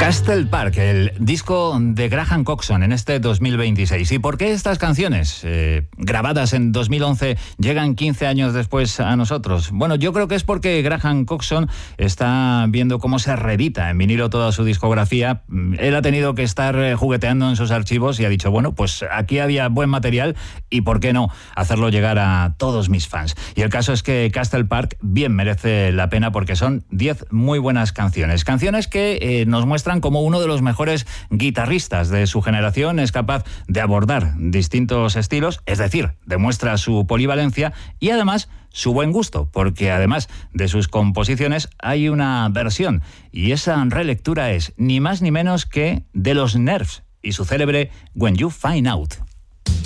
Castle Park, el disco de Graham Coxon en este 2026. ¿Y por qué estas canciones, grabadas en 2011, llegan 15 años después a nosotros? Bueno, yo creo que es porque Graham Coxon está viendo cómo se reedita en vinilo toda su discografía. Él ha tenido que estar jugueteando en sus archivos y ha dicho, bueno, pues aquí había buen material y ¿por qué no hacerlo llegar a todos mis fans? Y el caso es que Castle Park bien merece la pena porque son 10 muy buenas canciones. Canciones que nos muestran como uno de los mejores guitarristas de su generación es capaz de abordar distintos estilos, es decir, demuestra su polivalencia y además su buen gusto, porque además de sus composiciones hay una versión y esa relectura es ni más ni menos que de los Nerves y su célebre When You Find Out.